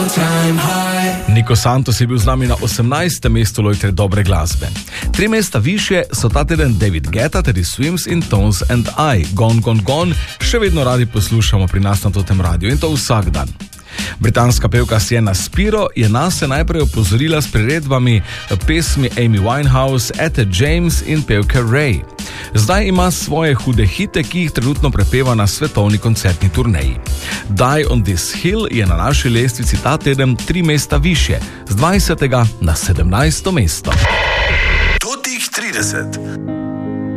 Nico Santos je bil z nami na 18. mestu lojtre dobre glasbe. 3 mesta više so ta teden David Guetta, Teddy Swims in Tones and I. Gone, Gone, Gone še vedno radi poslušamo pri nas na Totem Radio in to vsak dan. Britanska pevka Sienna Spiro je nas najprej opozorila s priredbami pesmi Amy Winehouse, Etta James in pevke Ray. Zdaj ima svoje hude hite, ki jih trenutno prepeva na svetovni koncertni turneji. Die on this Hill je na naši lestvici ta teden 3 mesta više, z 20. na 17. mesto. Totih 30.